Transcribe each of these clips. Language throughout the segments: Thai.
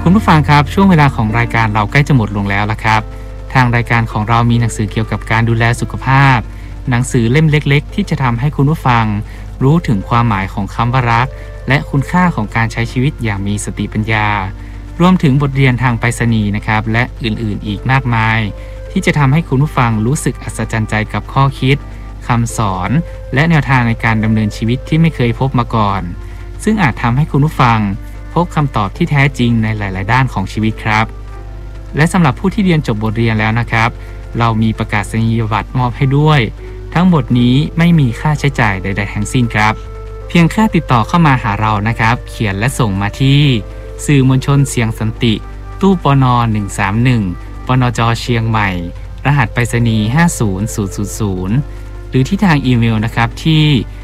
คุณผู้ฟังครับช่วงเวลาของรายการเราใกล้จะหมดลงแล้วละครับทางรายการของเรามีหนังสือเกี่ยวกับการดูแลสุขภาพหนังสือเล่มเล็กๆที่จะทำให้คุณผู้ฟังรู้ถึงความหมายของคำว่ารักและคุณค่าของการใช้ชีวิตอย่างมีสติปัญญารวมถึงบทเรียนทางไปรษณีย์นะครับและอื่นๆอีกมากมายที่จะทำให้คุณผู้ฟังรู้สึกอัศจรรย์ใจกับข้อคิดคำสอนและแนวทางในการดำเนินชีวิตที่ไม่เคยพบมาก่อนซึ่งอาจทำให้คุณผู้ฟังพบคำตอบที่แท้จริงในหลายๆด้านของชีวิตครับและสำหรับผู้ที่เรียนจบบทเรียนแล้วนะครับเรามีประกาศนียบัตรมอบให้ด้วยทั้งหมดนี้ไม่มีค่าใช้จ่ายใดๆทั้งสิ้นครับเพียงแค่ติดต่อเข้ามาหาเรานะครับเขียนและส่งมาที่สื่อมวลชนเสียงสันติตู้ปน131ปนจเชียงใหม่รหัสไปรษณีย์50000หรือที่ทางอีเมลนะครับที่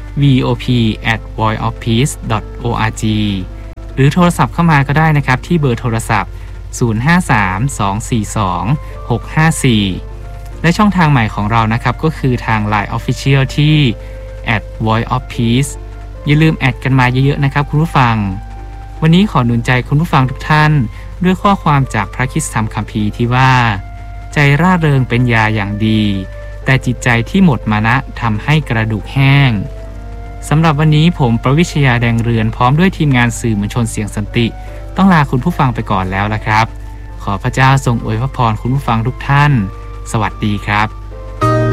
vop@voiceofpeace.org หรือโทรศัพท์เข้ามาก็ได้นะครับที่เบอร์โทรศัพท์0532426654และช่องทางใหม่ของเรานะครับก็คือทาง LINE Official ที่ @voiceofpeace อย่าลืมแอดกันมาเยอะๆนะครับคุณผู้ฟังวันนี้ขอหนุนใจคุณผู้ฟังทุกท่านด้วยข้อความจากพระคริสตธรรมคัมภีร์ที่ว่าใจร่าเริงเป็นยาอย่างดีแต่จิตใจที่หมดมานะทำให้กระดูกแห้งสำหรับวันนี้ผมประวิชยาแดงเรือนพร้อมด้วยทีมงานสื่อมวลชนเสียงสันติต้องลาคุณผู้ฟังไปก่อนแล้วละครับขอพระเจ้าทรงอวยพรคุณผู้ฟังทุกท่านสวัสดีครับ